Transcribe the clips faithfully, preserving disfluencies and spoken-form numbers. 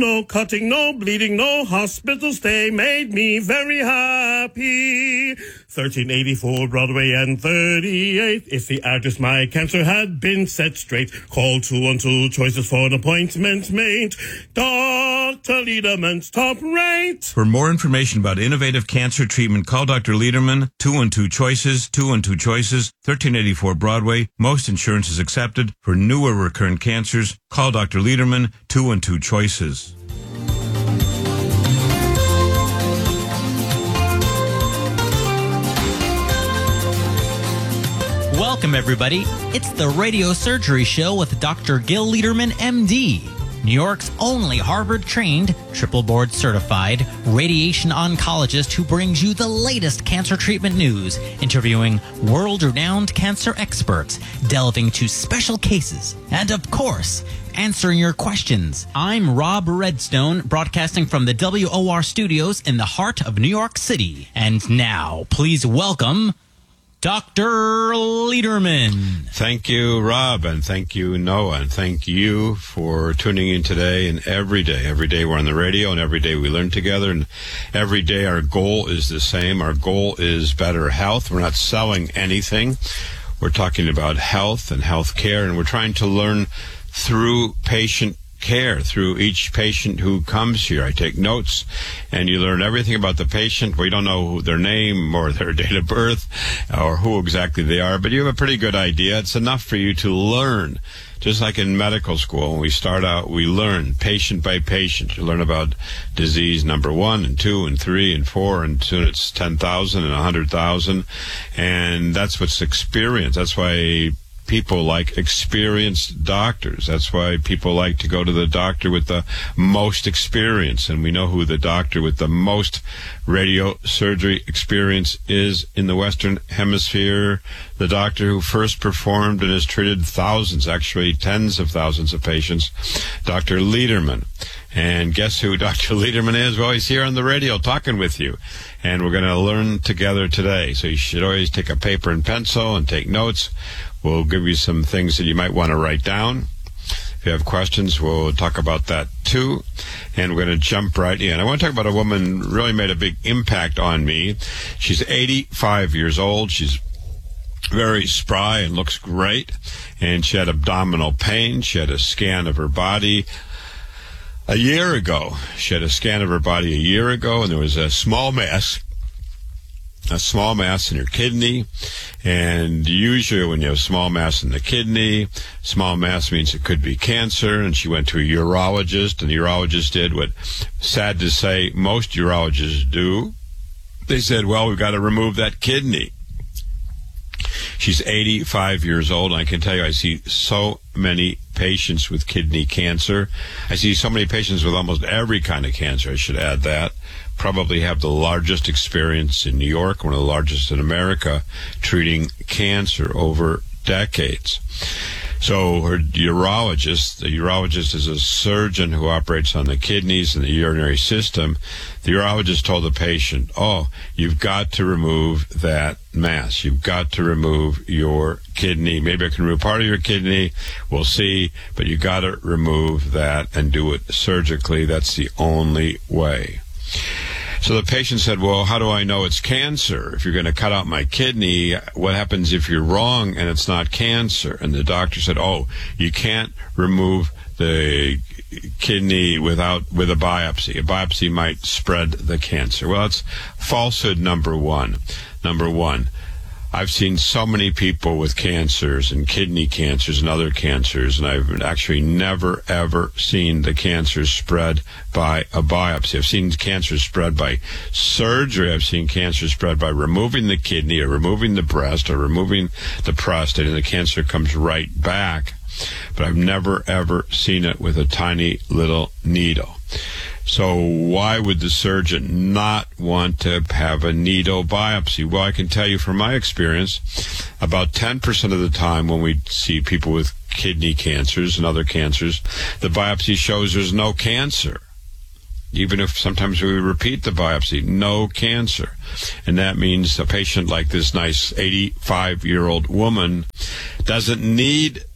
No cutting, no bleeding, no hospital stay made me very happy. thirteen eighty-four Broadway and thirty-eighth is the address my cancer had been set straight. Call two one two choices for an appointment made. Doctor Lederman's top rate. For more information about innovative cancer treatment, call Doctor Lederman, two one two choices, two one two choices, thirteen eighty-four Broadway. Most insurance is accepted. For newer recurrent cancers, call Doctor Lederman, two one two choices. Welcome, everybody. It's the Radio Surgery Show with Doctor Gil Lederman, M D, New York's only Harvard-trained, triple board-certified radiation oncologist who brings you the latest cancer treatment news, interviewing world-renowned cancer experts, delving into special cases, and, of course, answering your questions. I'm Rob Redstone, broadcasting from the W O R studios in the heart of New York City. And now, please welcome Doctor Lederman. Thank you, Rob, and thank you, Noah, and thank you for tuning in today and every day. Every day we're on the radio, and every day we learn together, and every day our goal is the same. Our goal is better health. We're not selling anything. We're talking about health and health care, and we're trying to learn through patient care, through each patient who comes here. I take notes, and you learn everything about the patient. We don't know their name or their date of birth or who exactly they are, but you have a pretty good idea. It's enough for you to learn. Just like in medical school, when we start out, we learn patient by patient. You learn about disease number one and two and three and four, and soon it's ten thousand and one hundred thousand. And that's what's experience. That's why people like experienced doctors. That's why people like to go to the doctor with the most experience. And we know who the doctor with the most radio surgery experience is in the Western Hemisphere. The doctor who first performed and has treated thousands, actually tens of thousands of patients, Doctor Lederman. And guess who Doctor Lederman is? Well, he's here on the radio talking with you. And we're going to learn together today. So you should always take a paper and pencil and take notes. We'll give you some things that you might want to write down. If you have questions, we'll talk about that too. And we're going to jump right in. I want to talk about a woman who really made a big impact on me. She's eighty-five years old. She's very spry and looks great. And she had abdominal pain. She had a scan of her body a year ago. She had a scan of her body a year ago, and there was a small mass. a small mass in your kidney. And usually when you have small mass in the kidney, small mass means it could be cancer. And she went to a urologist, and the urologist did what, sad to say, most urologists do. They said, well, we've got to remove that kidney. She's eighty-five years old, and I can tell you I see so many patients with kidney cancer. I see so many patients with almost every kind of cancer, I should add that. Probably have the largest experience in New York, one of the largest in America, treating cancer over decades. So her urologist, the urologist is a surgeon who operates on the kidneys and the urinary system. The urologist told the patient, oh, you've got to remove that mass. You've got to remove your kidney. Maybe I can remove part of your kidney. We'll see. But you got to remove that and do it surgically. That's the only way. So the patient said, well, how do I know it's cancer? If you're going to cut out my kidney, what happens if you're wrong and it's not cancer? And the doctor said, oh, you can't remove the kidney without with a biopsy. A biopsy might spread the cancer. Well, that's falsehood number one. Number one. I've seen so many people with cancers and kidney cancers and other cancers, and I've actually never, ever seen the cancer spread by a biopsy. I've seen cancer spread by surgery. I've seen cancer spread by removing the kidney or removing the breast or removing the prostate, and the cancer comes right back. But I've never, ever seen it with a tiny little needle. So why would the surgeon not want to have a needle biopsy? Well, I can tell you from my experience, about ten percent of the time when we see people with kidney cancers and other cancers, the biopsy shows there's no cancer. Even if sometimes we repeat the biopsy, no cancer. And that means a patient like this nice eighty-five-year-old woman doesn't need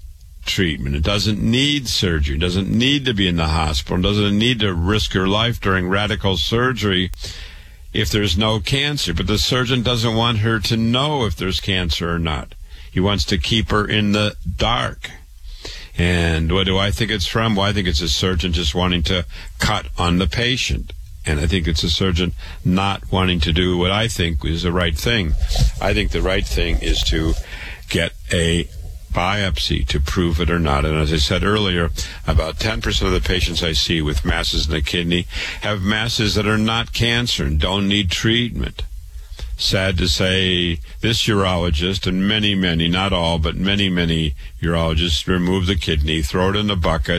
treatment. It doesn't need surgery. It doesn't need to be in the hospital. It doesn't need to risk her life during radical surgery if there's no cancer. But the surgeon doesn't want her to know if there's cancer or not. He wants to keep her in the dark. And what do I think it's from? Well, I think it's a surgeon just wanting to cut on the patient. And I think it's a surgeon not wanting to do what I think is the right thing. I think the right thing is to get a biopsy to prove it or not. And as I said earlier, about ten percent of the patients I see with masses in the kidney have masses that are not cancer and don't need treatment. Sad to say, this urologist and many, many, not all, but many, many urologists remove the kidney, throw it in the bucket,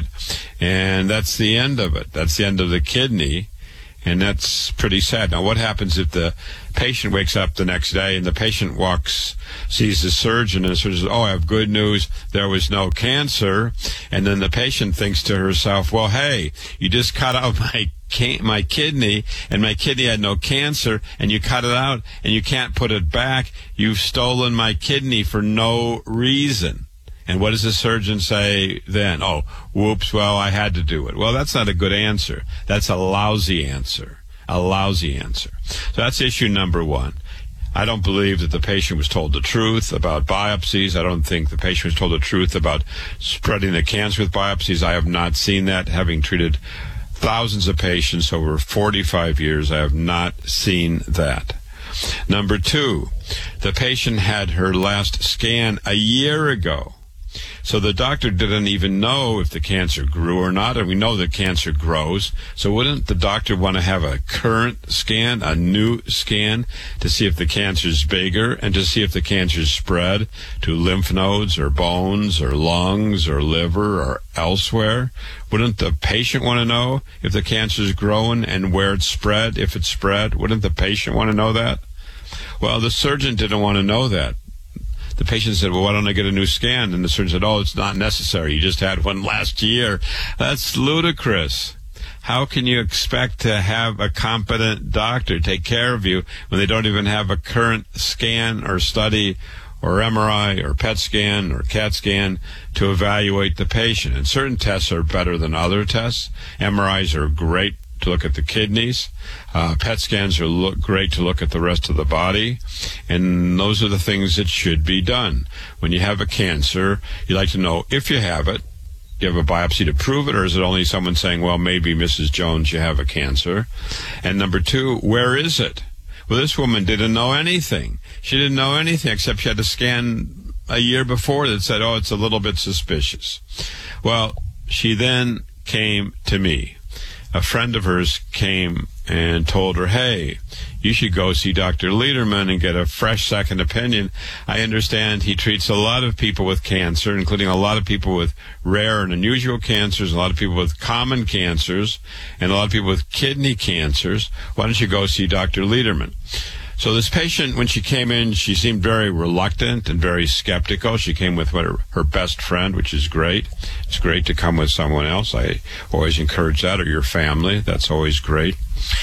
and that's the end of it. That's the end of the kidney. And that's pretty sad. Now, what happens if the patient wakes up the next day and the patient walks, sees the surgeon, and the surgeon says, oh, I have good news, there was no cancer. And then the patient thinks to herself, well, hey, you just cut out my my kidney, and my kidney had no cancer, and you cut it out, and you can't put it back. You've stolen my kidney for no reason. And what does the surgeon say then? Oh, whoops, well, I had to do it. Well, that's not a good answer. That's a lousy answer. A lousy answer. So that's issue number one. I don't believe that the patient was told the truth about biopsies. I don't think the patient was told the truth about spreading the cancer with biopsies. I have not seen that. Having treated thousands of patients over forty-five years, I have not seen that. Number two, the patient had her last scan a year ago. So the doctor didn't even know if the cancer grew or not, and we know that cancer grows. So wouldn't the doctor want to have a current scan, a new scan, to see if the cancer is bigger and to see if the cancer is spread to lymph nodes or bones or lungs or liver or elsewhere? Wouldn't the patient want to know if the cancer is growing and where it's spread, if it's spread? Wouldn't the patient want to know that? Well, the surgeon didn't want to know that. The patient said, well, why don't I get a new scan? And the surgeon said, oh, it's not necessary. You just had one last year. That's ludicrous. How can you expect to have a competent doctor take care of you when they don't even have a current scan or study or M R I or P E T scan or CAT scan to evaluate the patient? And certain tests are better than other tests. M R Is are great to look at the kidneys. Uh, P E T scans are look great to look at the rest of the body. And those are the things that should be done. When you have a cancer, you like to know if you have it. You have a biopsy to prove it, or is it only someone saying, well, maybe Missus Jones, you have a cancer? And number two, where is it? Well, this woman didn't know anything. She didn't know anything except she had a scan a year before that said, oh, it's a little bit suspicious. Well, she then came to me. A friend of hers came and told her, hey, you should go see Doctor Lederman and get a fresh second opinion. I understand he treats a lot of people with cancer, including a lot of people with rare and unusual cancers, a lot of people with common cancers, and a lot of people with kidney cancers. Why don't you go see Doctor Lederman? So this patient, when she came in, she seemed very reluctant and very skeptical. She came with her, her best friend, which is great. It's great to come with someone else. I always encourage that, or your family. That's always great.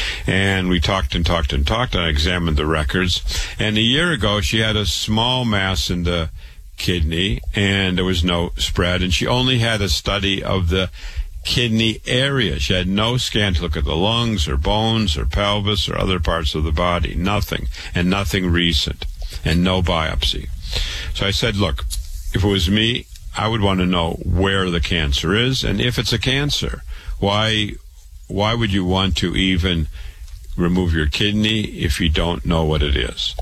And we talked and talked and talked, and I examined the records. And a year ago, she had a small mass in the kidney, and there was no spread. And she only had a study of the kidney area. She had no scan to look at the lungs or bones or pelvis or other parts of the body. Nothing. And nothing recent. And no biopsy. So I said, look, if it was me, I would want to know where the cancer is, and if it's a cancer, why why would you want to even remove your kidney if you don't know what it is?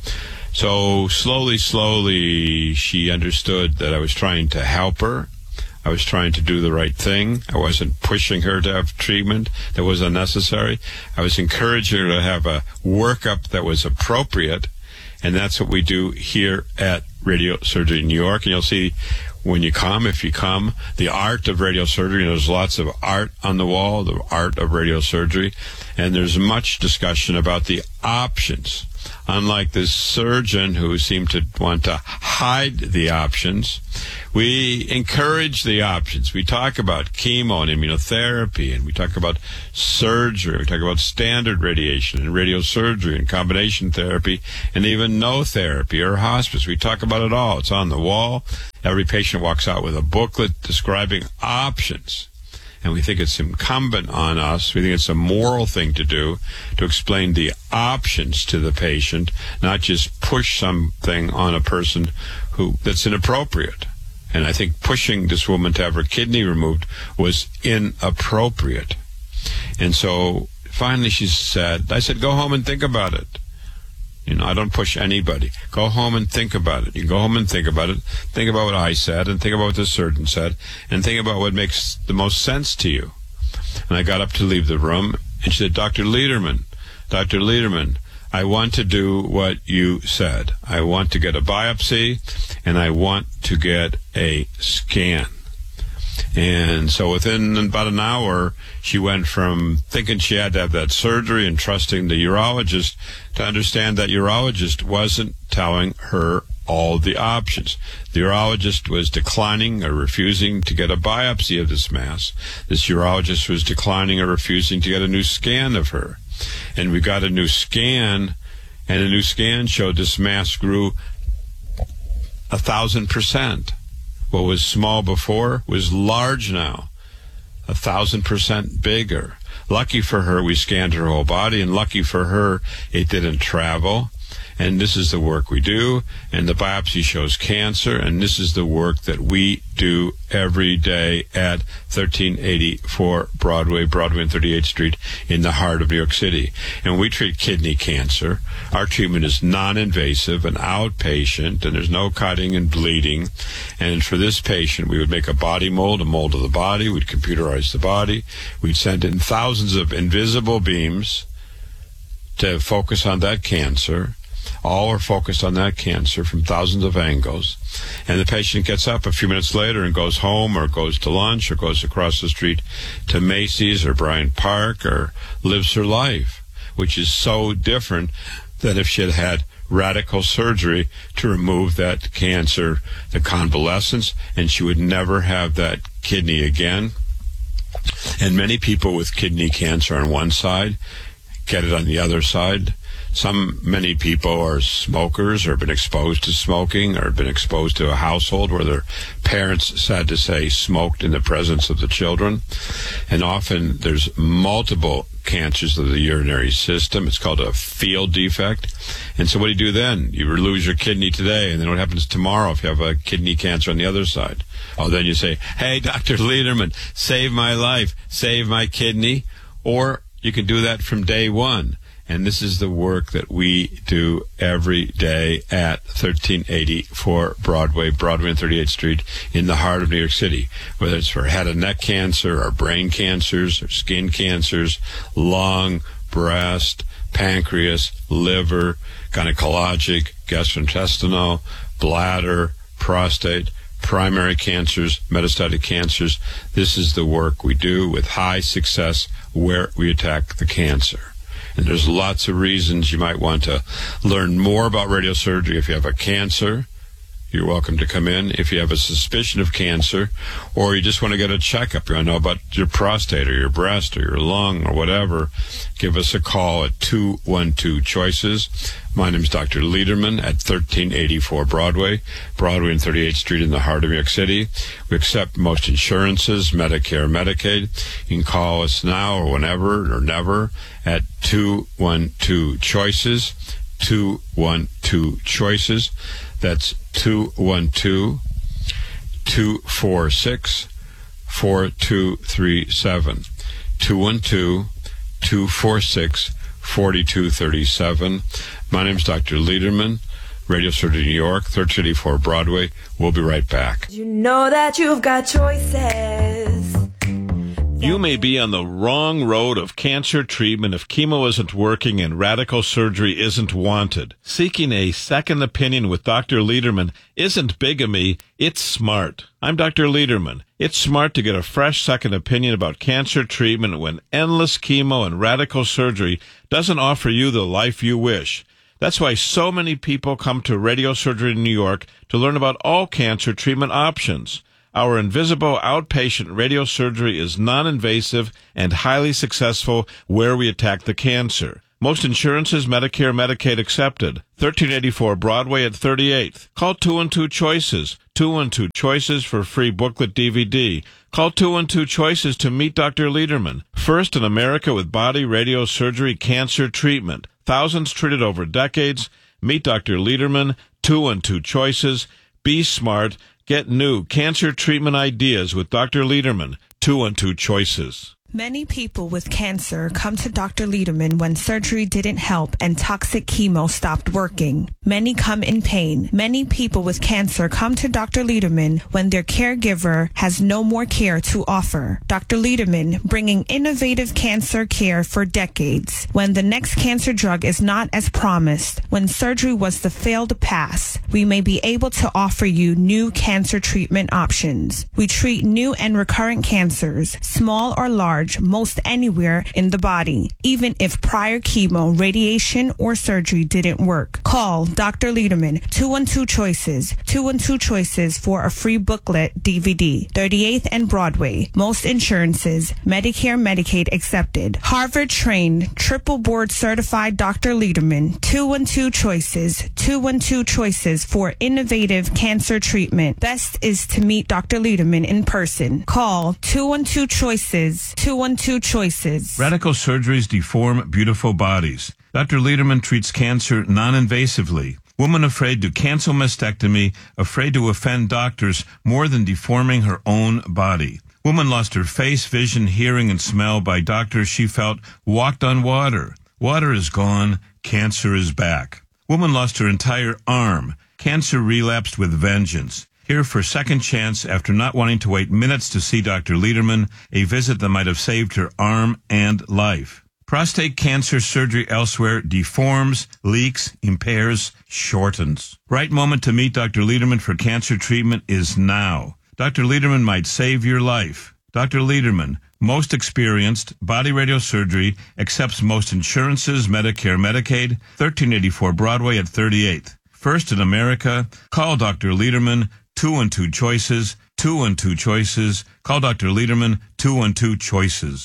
So slowly, slowly, she understood that I was trying to help her. I was trying to do the right thing. I wasn't pushing her to have treatment that was unnecessary. I was encouraging her to have a workup that was appropriate, and that's what we do here at Radio Surgery New York. And you'll see when you come, if you come, the art of radio surgery. There's lots of art on the wall, the art of radio surgery, and there's much discussion about the options. unlike this surgeon who seemed to want to hide the options, we encourage the options. We talk about chemo and immunotherapy, and we talk about surgery. We talk about standard radiation and radiosurgery and combination therapy and even no therapy or hospice. We talk about it all. It's on the wall. Every patient walks out with a booklet describing options. And we think it's incumbent on us, we think it's a moral thing to do, to explain the options to the patient, not just push something on a person who that's inappropriate. And I think pushing this woman to have her kidney removed was inappropriate. And so finally she said, I said, go home and think about it. You know, I don't push anybody. Go home and think about it. You go home and think about it. Think about what I said and think about what the surgeon said and think about what makes the most sense to you. And I got up to leave the room and she said, Doctor Lederman, Doctor Lederman, I want to do what you said. I want to get a biopsy and I want to get a scan. And so within about an hour, she went from thinking she had to have that surgery and trusting the urologist to understand that urologist wasn't telling her all the options. The urologist was declining or refusing to get a biopsy of this mass. This urologist was declining or refusing to get a new scan of her. And we got a new scan, and a new scan showed this mass grew a thousand percent. What was small before was large now, a thousand percent bigger. Lucky for her, we scanned her whole body, and lucky for her, it didn't travel. And this is the work we do, and the biopsy shows cancer, and this is the work that we do every day at thirteen eighty-four Broadway, Broadway and thirty-eighth Street in the heart of New York City. And we treat kidney cancer. Our treatment is non-invasive and outpatient, and there's no cutting and bleeding. And for this patient, we would make a body mold, a mold of the body. We'd computerize the body. We'd send in thousands of invisible beams to focus on that cancer. All are focused on that cancer from thousands of angles. And the patient gets up a few minutes later and goes home or goes to lunch or goes across the street to Macy's or Bryant Park or lives her life, which is so different than if she had had radical surgery to remove that cancer, the convalescence, and she would never have that kidney again. And many people with kidney cancer on one side get it on the other side. Some, many people are smokers or have been exposed to smoking or have been exposed to a household where their parents, sad to say, smoked in the presence of the children. And often there's multiple cancers of the urinary system. It's called a field defect. And so what do you do then? You lose your kidney today, and then what happens tomorrow if you have a kidney cancer on the other side? Oh, then you say, hey, Doctor Lederman, save my life, save my kidney. Or you can do that from day one. And this is the work that we do every day at thirteen eighty-four Broadway, Broadway and thirty-eighth Street in the heart of New York City. Whether it's for head and neck cancer or brain cancers or skin cancers, lung, breast, pancreas, liver, gynecologic, gastrointestinal, bladder, prostate, primary cancers, metastatic cancers. This is the work we do with high success where we attack the cancer. And there's lots of reasons you might want to learn more about radiosurgery. If you have a cancer, you're welcome to come in. If you have a suspicion of cancer, or you just want to get a checkup, you want to know about your prostate or your breast or your lung or whatever, give us a call at two one two choices. My name is Doctor Lederman at thirteen eighty-four Broadway, Broadway and thirty-eighth Street in the heart of New York City. We accept most insurances, Medicare, Medicaid. You can call us now or whenever or never at two one two choices, two one two choices. That's two one two, two four six, four two three seven. two one two, two four six, four two three seven. My name is Doctor Lederman, Radiosurgery New York, thirteen eighty-four Broadway. We'll be right back. You know that you've got choices. You may be on the wrong road of cancer treatment if chemo isn't working and radical surgery isn't wanted. Seeking a second opinion with Doctor Lederman isn't bigamy, it's smart. I'm Doctor Lederman. It's smart to get a fresh second opinion about cancer treatment when endless chemo and radical surgery doesn't offer you the life you wish. That's why so many people come to Radiosurgery in New York to learn about all cancer treatment options. Our invisible outpatient radiosurgery is non-invasive and highly successful where we attack the cancer. Most insurances, Medicare, Medicaid accepted. thirteen eighty-four Broadway at thirty-eighth. Call two one two Choices. two one two Choices for free booklet D V D. Call two one two Choices to meet Doctor Lederman. First in America with body radiosurgery cancer treatment. Thousands treated over decades. Meet Doctor Lederman. two one two Choices. Be smart. Get new cancer treatment ideas with Doctor Lederman. two one two Choices. Many people with cancer come to Doctor Lederman when surgery didn't help and toxic chemo stopped working. Many come in pain. Many people with cancer come to Doctor Lederman when their caregiver has no more care to offer. Doctor Lederman, bringing innovative cancer care for decades. When the next cancer drug is not as promised, when surgery was the failed pass, we may be able to offer you new cancer treatment options. We treat new and recurrent cancers, small or large, most anywhere in the body, even if prior chemo, radiation, or surgery didn't work. Call Doctor Lederman, two one two Choices, two one two Choices for a free booklet D V D, thirty-eighth and Broadway. Most insurances, Medicare, Medicaid accepted. Harvard-trained, triple board certified Doctor Lederman, two one two Choices, two one two Choices for innovative cancer treatment. Best is to meet Doctor Lederman in person. Call two one two Choices, two one two Choices. Radical surgeries deform beautiful bodies. Doctor Lederman treats cancer non-invasively. Woman afraid to cancel mastectomy, afraid to offend doctors more than deforming her own body. Woman lost her face, vision, hearing, and smell by doctors she felt walked on water. Water is gone. Cancer is back. Woman lost her entire arm. Cancer relapsed with vengeance. Here for second chance after not wanting to wait minutes to see Doctor Lederman, a visit that might have saved her arm and life. Prostate cancer surgery elsewhere deforms, leaks, impairs, shortens. Right moment to meet Doctor Lederman for cancer treatment is now. Doctor Lederman might save your life. Doctor Lederman, most experienced, body radiosurgery, accepts most insurances, Medicare, Medicaid, thirteen eighty-four Broadway at thirty-eighth. First in America, call Doctor Lederman, two one two Choices, two one two Choices. Call Doctor Lederman, two one two Choices.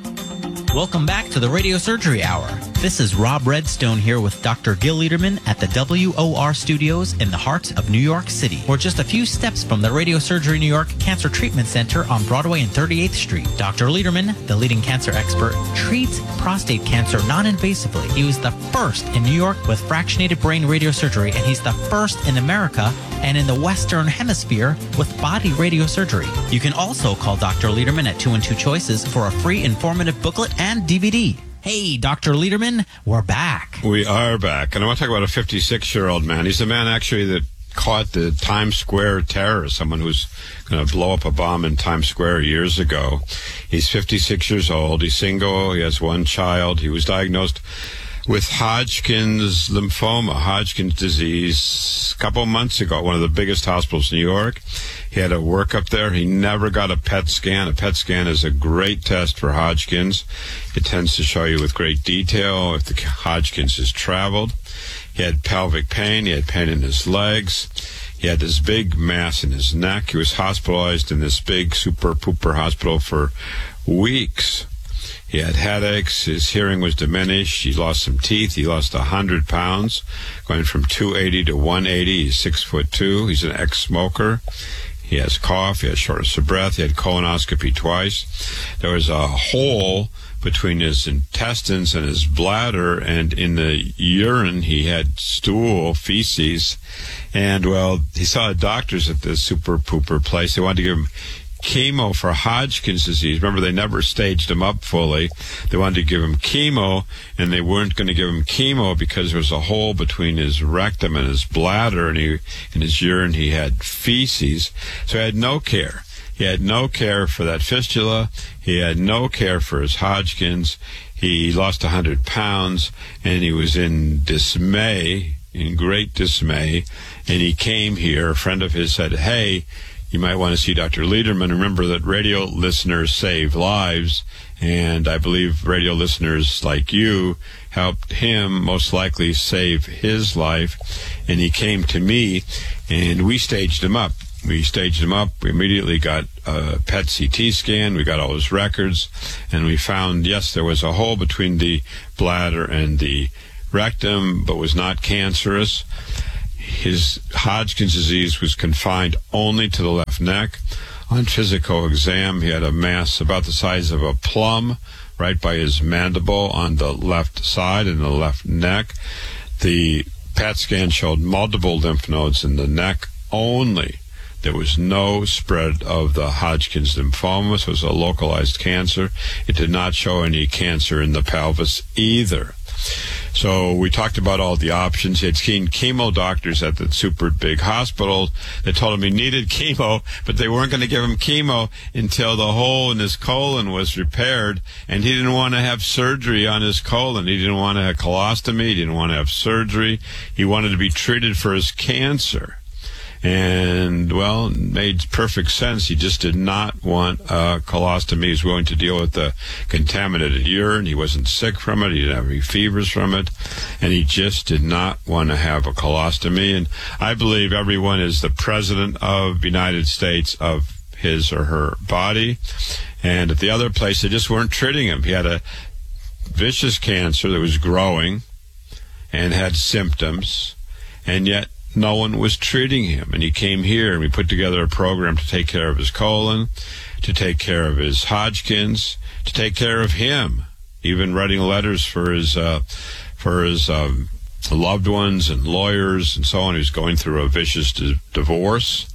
Welcome back to the Radio Surgery Hour. This is Rob Redstone here with Doctor Gil Lederman at the W O R studios in the heart of New York City. We're just a few steps from the Radio Surgery New York Cancer Treatment Center on Broadway and thirty-eighth Street. Doctor Lederman, the leading cancer expert, treats prostate cancer non-invasively. He was the first in New York with fractionated brain radiosurgery, and he's the first in America and in the Western Hemisphere with body radiosurgery. You can also call Doctor Lederman at two one two Choices for a free informative booklet and D V D. Hey, Doctor Lederman, we're back. We are back. And I want to talk about a fifty-six-year-old man. He's the man, actually, that caught the Times Square terror, someone who's going to blow up a bomb in Times Square years ago. He's fifty-six years old. He's single. He has one child. He was diagnosed with Hodgkin's lymphoma, Hodgkin's disease, a couple months ago at one of the biggest hospitals in New York. He had a workup there. He never got a P E T scan. A P E T scan is a great test for Hodgkin's. It tends to show you with great detail if the Hodgkin's has traveled. He had pelvic pain. He had pain in his legs. He had this big mass in his neck. He was hospitalized in this big super pooper hospital for weeks. He had headaches. His hearing was diminished. He lost some teeth. He lost one hundred pounds, going from two eighty to one eighty. He's six foot two. He's an ex-smoker. He has cough. He has shortness of breath. He had colonoscopy twice. There was a hole between his intestines and his bladder, and in the urine he had stool, feces. And, well, he saw the doctors at the super pooper place. They wanted to give him chemo for Hodgkin's disease. Remember, they never staged him up fully. They wanted to give him chemo, and they weren't going to give him chemo because there was a hole between his rectum and his bladder, and he, in his urine he had feces. So he had no care. He had no care for that fistula. He had no care for his Hodgkin's. He lost one hundred pounds, and he was in dismay, in great dismay. And he came here. A friend of his said, hey, you might want to see Doctor Lederman. Remember that radio listeners save lives, and I believe radio listeners like you helped him most likely save his life. And he came to me, and we staged him up. We staged him up. We immediately got a P E T C T scan. We got all his records, and we found, yes, there was a hole between the bladder and the rectum, but was not cancerous. His Hodgkin's disease was confined only to the left neck. On physical exam, he had a mass about the size of a plum right by his mandible on the left side and the left neck. The P E T scan showed multiple lymph nodes in the neck only. There was no spread of the Hodgkin's lymphoma, so it was a localized cancer. It did not show any cancer in the pelvis either. So we talked about all the options. He had seen chemo doctors at the super big hospital. They told him he needed chemo, but they weren't going to give him chemo until the hole in his colon was repaired, and he didn't want to have surgery on his colon. He didn't want to have colostomy. He didn't want to have surgery. He wanted to be treated for his cancer. And, well, it made perfect sense. He just did not want a colostomy. He was willing to deal with the contaminated urine. He wasn't sick from it. He didn't have any fevers from it. And he just did not want to have a colostomy. And I believe everyone is the president of the United States of his or her body. And at the other place, they just weren't treating him. He had a vicious cancer that was growing and had symptoms, and yet no one was treating him. And he came here, and we put together a program to take care of his colon, to take care of his Hodgkin's, to take care of him, even writing letters for his uh, for his um, loved ones and lawyers and so on. He was going through a vicious di- divorce.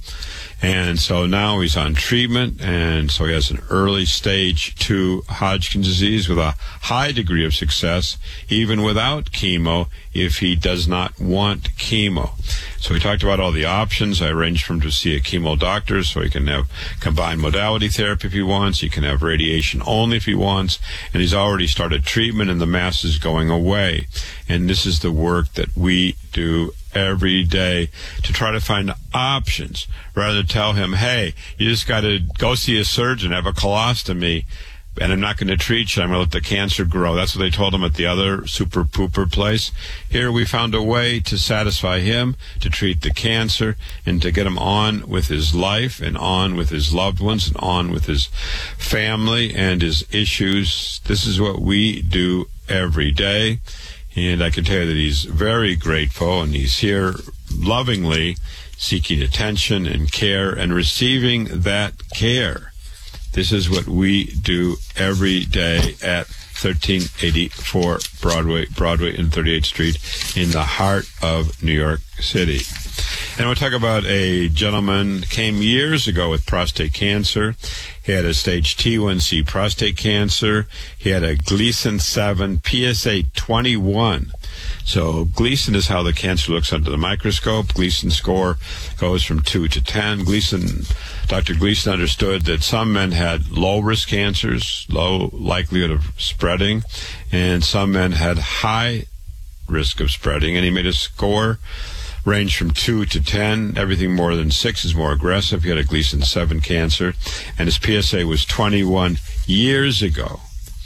And so now he's on treatment, and so he has an early stage two Hodgkin's disease with a high degree of success, even without chemo, if he does not want chemo. So we talked about all the options. I arranged for him to see a chemo doctor so he can have combined modality therapy if he wants. He can have radiation only if he wants. And he's already started treatment, and the mass is going away. And this is the work that we do every day to try to find options, rather than tell him, hey, you just got to go see a surgeon, have a colostomy, and I'm not going to treat you. I'm going to let the cancer grow. That's what they told him at the other super pooper place. Here we found a way to satisfy him, to treat the cancer, and to get him on with his life and on with his loved ones and on with his family and his issues. This is what we do every day. And I can tell you that he's very grateful, and he's here lovingly seeking attention and care and receiving that care. This is what we do every day at thirteen eighty-four Broadway, Broadway and thirty-eighth Street in the heart of New York City. And we'll talk about a gentleman came years ago with prostate cancer. He had a stage T one C prostate cancer. He had a Gleason seven, P S A twenty-one. So Gleason is how the cancer looks under the microscope. Gleason score goes from two to ten. Gleason, Doctor Gleason understood that some men had low-risk cancers, low likelihood of spreading, and some men had high risk of spreading. And he made a score range from two to ten. Everything more than six is more aggressive. He had a Gleason seven cancer, and his P S A was twenty-one years ago.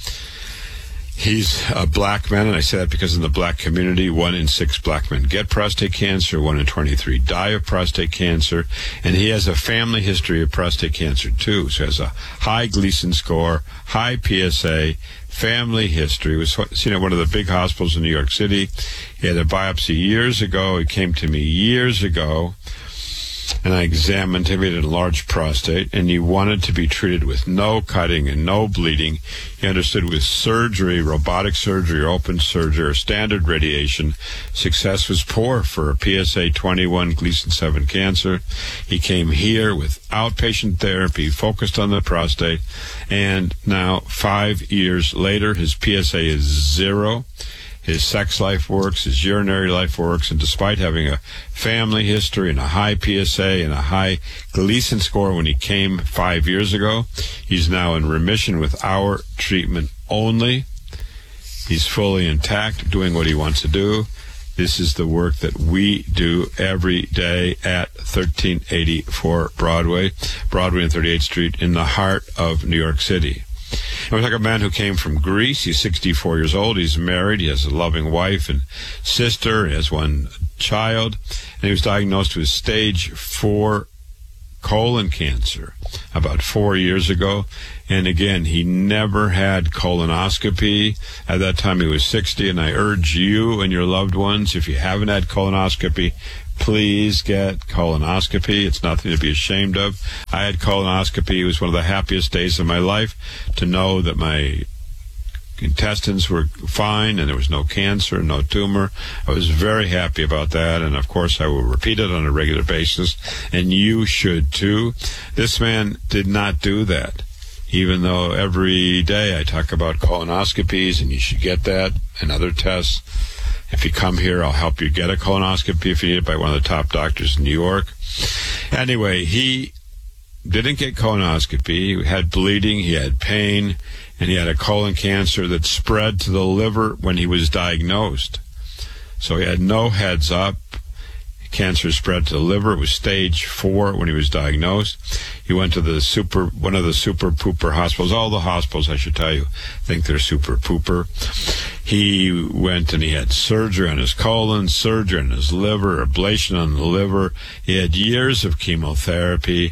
He's a black man, and I say that because in the black community, one in six black men get prostate cancer, one in twenty-three die of prostate cancer, and he has a family history of prostate cancer too. So he has a high Gleason score, high P S A, family history. He was seen at one of the big hospitals in New York City. He had a biopsy years ago. He came to me years ago, and I examined him. He had a large prostate, and he wanted to be treated with no cutting and no bleeding. He understood with surgery, robotic surgery, or open surgery, or standard radiation, success was poor for a P S A twenty-one Gleason seven cancer. He came here with outpatient therapy, focused on the prostate, and now, five years later, his P S A is zero. His sex life works, his urinary life works, and despite having a family history and a high P S A and a high Gleason score when he came five years ago, he's now in remission with our treatment only. He's fully intact, doing what he wants to do. This is the work that we do every day at thirteen eighty-four Broadway, Broadway and thirty-eighth Street in the heart of New York City. And we're talking about a man who came from Greece. He's sixty-four years old. He's married. He has a loving wife and sister. He has one child. And he was diagnosed with stage four colon cancer about four years ago. And again, he never had colonoscopy. At that time, he was sixty. And I urge you and your loved ones, if you haven't had colonoscopy, please get colonoscopy. It's nothing to be ashamed of. I had colonoscopy. It was one of the happiest days of my life to know that my intestines were fine and there was no cancer, no tumor. I was very happy about that, and of course I will repeat it on a regular basis, and you should too. This man did not do that, even though every day I talk about colonoscopies, and you should get that and other tests. If you come here, I'll help you get a colonoscopy if you need it by one of the top doctors in New York. Anyway, he didn't get colonoscopy. He had bleeding, he had pain, and he had a colon cancer that spread to the liver when he was diagnosed. So he had no heads up. Cancer spread to the liver. It was stage four when he was diagnosed. He went to the super, one of the super pooper hospitals. All the hospitals, I should tell you, think they're super pooper. He went and he had surgery on his colon, surgery on his liver, ablation on the liver. He had years of chemotherapy,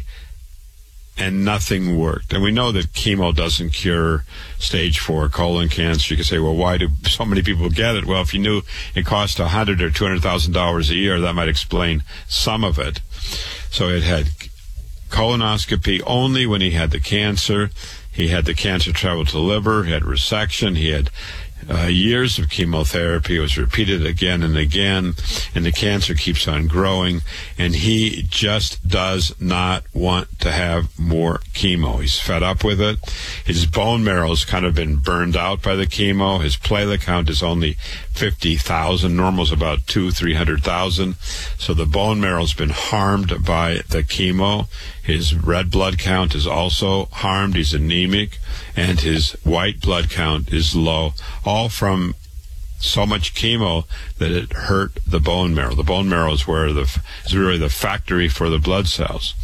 and nothing worked. And we know that chemo doesn't cure stage four colon cancer. You can say, well, why do so many people get it? Well, if you knew it cost a hundred or two hundred thousand dollars a year, that might explain some of it. So it had colonoscopy only when he had the cancer. He had the cancer travel to the liver. He had resection. He had Uh, years of chemotherapy. It was repeated again and again, and the cancer keeps on growing, and he just does not want to have more chemo. He's fed up with it. His bone marrow's kind of been burned out by the chemo. His platelet count is only fifty thousand. Normal's about two, three hundred thousand. So the bone marrow's been harmed by the chemo. His red blood count is also harmed. He's anemic, and his white blood count is low, all from so much chemo that it hurt the bone marrow. The bone marrow is where the is really the factory for the blood cells.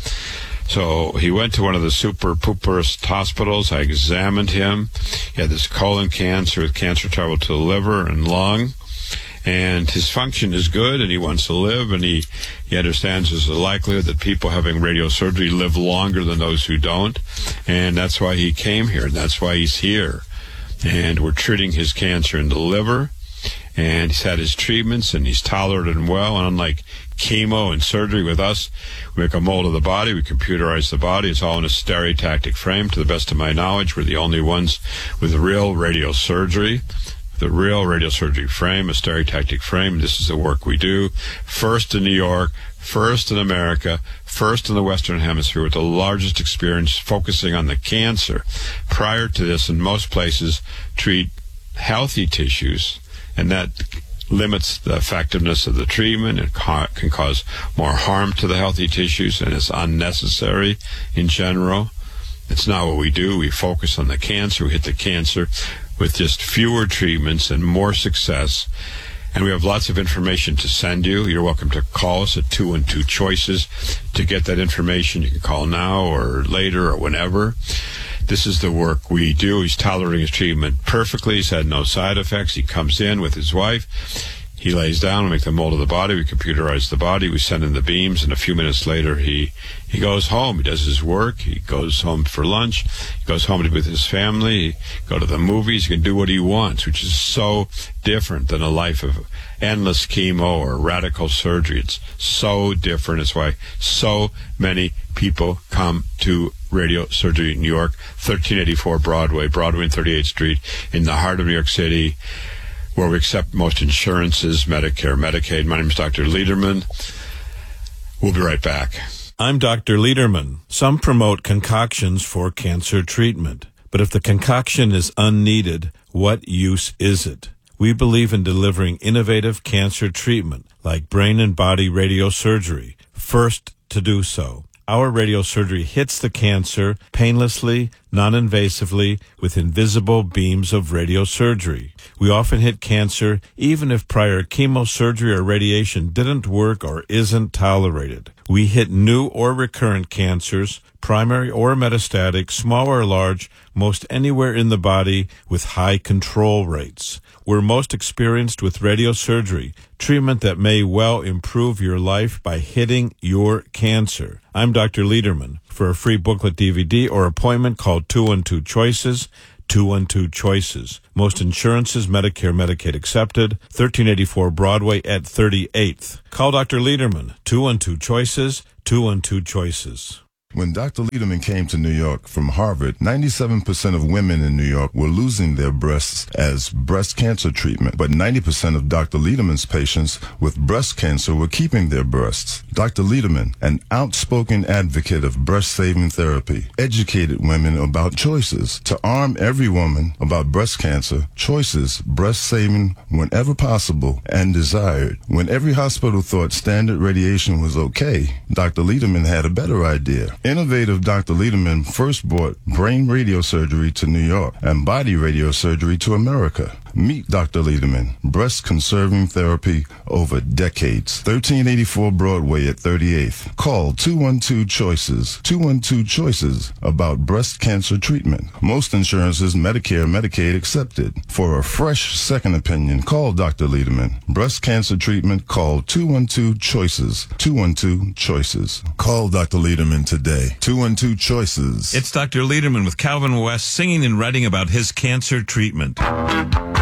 So he went to one of the super pooperest hospitals. I examined him. He had this colon cancer with cancer travel to the liver and lung. And his function is good, and he wants to live, and he, he understands there's a likelihood that people having radiosurgery live longer than those who don't. And that's why he came here, and that's why he's here. And we're treating his cancer in the liver, and he's had his treatments, and he's tolerated well. And unlike chemo and surgery with us, we make a mold of the body, we computerize the body. It's all in a stereotactic frame. To the best of my knowledge, we're the only ones with real radiosurgery. The real radiosurgery frame, a stereotactic frame. This is the work we do. First in New York, first in America, first in the Western Hemisphere, with the largest experience focusing on the cancer. Prior to this, in most places, treat healthy tissues, and that limits the effectiveness of the treatment. It ca- can cause more harm to the healthy tissues, and it's unnecessary in general. It's not what we do. We focus on the cancer. We hit the cancer with just fewer treatments and more success. And we have lots of information to send you. You're welcome to call us at two and two choices to get that information. You can call now or later or whenever. This is the work we do. He's tolerating his treatment perfectly. He's had no side effects. He comes in with his wife. He lays down, we make the mold of the body, we computerize the body, we send in the beams, and a few minutes later he, he goes home. He does his work, he goes home for lunch, he goes home with his family, he go to the movies, he can do what he wants, which is so different than a life of endless chemo or radical surgery. It's so different. It's why so many people come to Radio Surgery in New York, thirteen eighty-four Broadway, Broadway and thirty-eighth Street, in the heart of New York City, where we accept most insurances, Medicare, Medicaid. My name is Doctor Lederman. We'll be right back. I'm Doctor Lederman. Some promote concoctions for cancer treatment, but if the concoction is unneeded, what use is it? We believe in delivering innovative cancer treatment, like brain and body radiosurgery, first to do so. Our radiosurgery hits the cancer painlessly, non-invasively with invisible beams of radiosurgery. We often hit cancer even if prior chemosurgery or radiation didn't work or isn't tolerated. We hit new or recurrent cancers, primary or metastatic, small or large, most anywhere in the body with high control rates. We're most experienced with radiosurgery, treatment that may well improve your life by hitting your cancer. I'm Doctor Lederman. For a free booklet D V D or appointment, call two one two choices, two one two choices. Most insurances, Medicare, Medicaid accepted, thirteen eighty-four Broadway at thirty-eighth. Call Doctor Lederman, two one two choices, two one two choices. When Doctor Lederman came to New York from Harvard, ninety-seven percent of women in New York were losing their breasts as breast cancer treatment, but ninety percent of Doctor Lederman's patients with breast cancer were keeping their breasts. Doctor Lederman, an outspoken advocate of breast-saving therapy, educated women about choices. To arm every woman about breast cancer, choices, breast-saving whenever possible and desired. When every hospital thought standard radiation was okay, Doctor Lederman had a better idea. Innovative Doctor Lederman first brought brain radiosurgery to New York and body radiosurgery to America. Meet Doctor Lederman, breast-conserving therapy over decades. thirteen eighty-four Broadway at thirty-eighth. Call two one two choices, two one two choices about breast cancer treatment. Most insurances, Medicare, Medicaid accepted. For a fresh second opinion, call Doctor Lederman. Breast cancer treatment, call two one two choices, two one two choices. Call Doctor Lederman today. two one two choices. It's Doctor Lederman with Calvin West singing and writing about his cancer treatment.